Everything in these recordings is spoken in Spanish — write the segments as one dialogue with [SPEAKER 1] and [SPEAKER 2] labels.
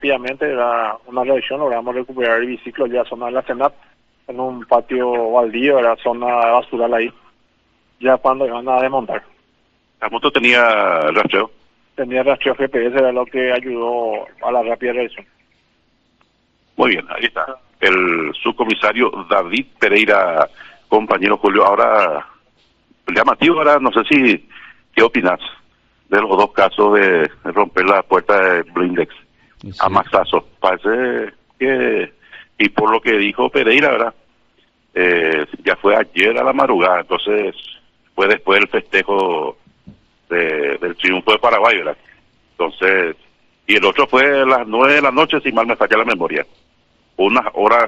[SPEAKER 1] rápidamente, era una revisión, logramos recuperar el biciclo ya zona de la Senat, en un patio baldío, era zona basural ahí, ya cuando iban a desmontar.
[SPEAKER 2] ¿La moto tenía rastreo?
[SPEAKER 1] Tenía rastreo GPS, era lo que ayudó a la rápida revisión.
[SPEAKER 2] Muy bien, ahí está. El subcomisario David Pereira, compañero Julio. Ahora, llamativo, ahora no sé si, ¿qué opinas de los dos casos de romper la puerta de Blindex a Maxazo? Parece que, y por lo que dijo Pereira, ¿verdad? Ya fue ayer a la madrugada, entonces fue después del festejo del triunfo de Paraguay, ¿verdad? Entonces, y el otro fue a las 9 de la noche, si mal me falla la memoria. Unas horas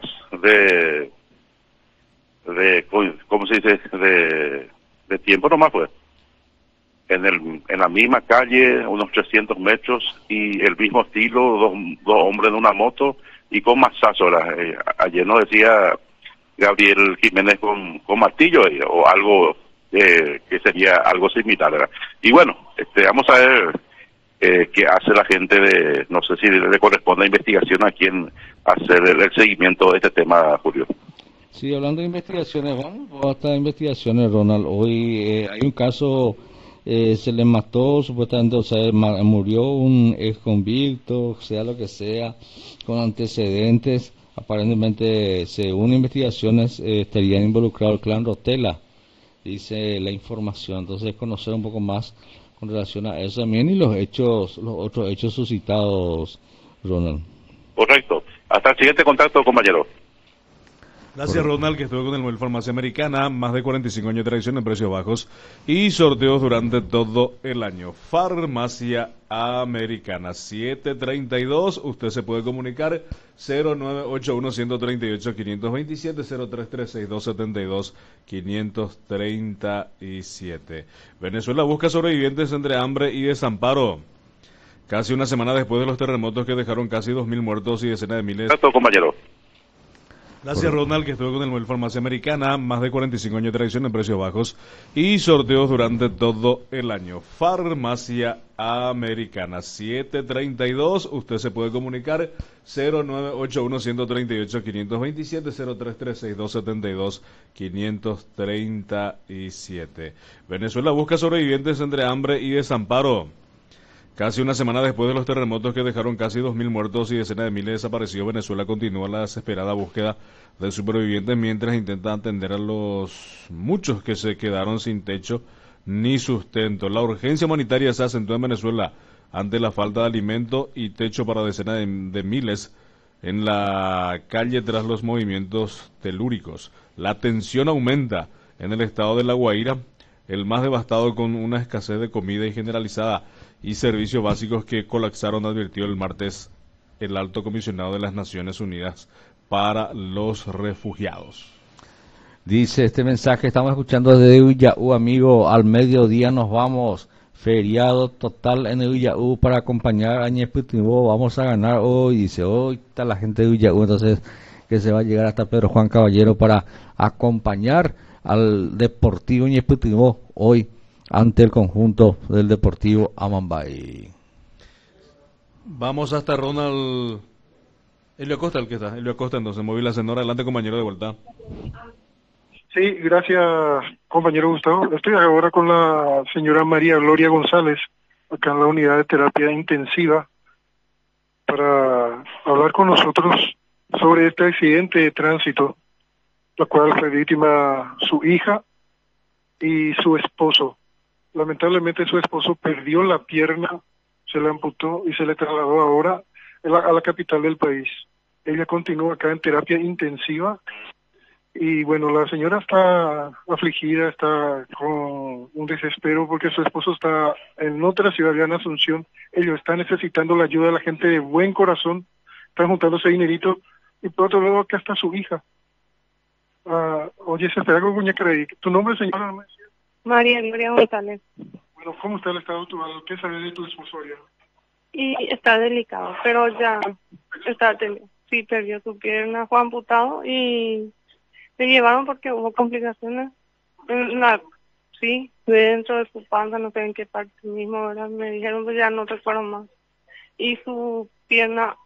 [SPEAKER 2] ¿cómo se dice? De tiempo nomás fue. En la misma calle, unos 300 metros, y el mismo estilo, dos hombres en una moto, y con mazazo, ¿verdad? Ayer nos decía Gabriel Jiménez con martillo, o algo que sería algo similar, ¿verdad? Y bueno, vamos a ver qué hace la gente no sé si le corresponde a investigación a quien hacer el seguimiento de este tema, Julio.
[SPEAKER 3] Sí, hablando de investigaciones, vamos a estas investigaciones, Ronald. Hoy hay un caso, se le mató supuestamente, o sea, murió un ex convicto, sea lo que sea, con antecedentes. Aparentemente, según investigaciones, estarían involucrado el clan Rotela, dice la información. Entonces, conocer un poco más con relación a eso también y los otros hechos suscitados, Ronald.
[SPEAKER 2] Correcto. Hasta el siguiente contacto, compañero.
[SPEAKER 4] Gracias, Ronald, que estuvo con el Móvil Farmacia Americana, más de 45 años de tradición en precios bajos y sorteos durante todo el año. Farmacia Americana, 732, usted se puede comunicar 0981-138-527, 0336-272-537. Venezuela busca sobrevivientes entre hambre y desamparo. Casi una semana después de los terremotos que dejaron casi 2.000 muertos y decenas de miles.
[SPEAKER 2] Contacto, compañero.
[SPEAKER 4] Gracias, Ronald, que estuvo con el Móvil Farmacia Americana, más de 45 años de tradición en precios bajos y sorteos durante todo el año. Farmacia Americana, 732, usted se puede comunicar 0981-138-527, 0336-272-537. Venezuela busca sobrevivientes entre hambre y desamparo. Casi una semana después de los terremotos que dejaron casi 2.000 muertos y decenas de miles desaparecidos, Venezuela continúa la desesperada búsqueda de supervivientes mientras intenta atender a los muchos que se quedaron sin techo ni sustento. La urgencia humanitaria se acentúa en Venezuela ante la falta de alimento y techo para decenas de miles en la calle tras los movimientos telúricos. La tensión aumenta en el estado de La Guaira, el más devastado, con una escasez de comida y generalizada y servicios básicos que colapsaron, advirtió el martes el alto comisionado de las Naciones Unidas para los refugiados.
[SPEAKER 3] Dice este mensaje, estamos escuchando desde Ullaú, amigo, al mediodía nos vamos, feriado total en Ullaú para acompañar a Ñeputimbo, vamos a ganar hoy, dice, hoy está la gente de Ullaú, entonces que se va a llegar hasta Pedro Juan Caballero para acompañar al Deportivo Ñeputimbo hoy ante el conjunto del Deportivo Amambay.
[SPEAKER 4] Vamos hasta Ronald. Elio Acosta, el que está. Elio Acosta, entonces, Móvil Hacendor. Adelante, compañero, de vuelta.
[SPEAKER 5] Sí, gracias, compañero Gustavo. Estoy ahora con la señora María Gloria González, acá en la unidad de terapia intensiva, para hablar con nosotros sobre este accidente de tránsito, la cual fue víctima su hija y su esposo. Lamentablemente su esposo perdió la pierna, se la amputó y se le trasladó ahora a la capital del país. Ella continúa acá en terapia intensiva y bueno, la señora está afligida, está con un desespero porque su esposo está en otra ciudad, ya en Asunción. Ellos están necesitando la ayuda de la gente de buen corazón, están juntándose dinerito y por otro lado acá está su hija. Oye, se espera con ¿tu nombre, señora?
[SPEAKER 6] María Gloria González.
[SPEAKER 5] Bueno, ¿cómo está el estado de tu madre? ¿Qué sabes de tu esposo allá?
[SPEAKER 6] Y está delicado, pero ya sí perdió su pierna, fue amputado y le llevaron porque hubo complicaciones. Sí, dentro de su panza, no sé en qué parte mismo, ¿verdad? Me dijeron, pues ya no recuerdo más. Y su pierna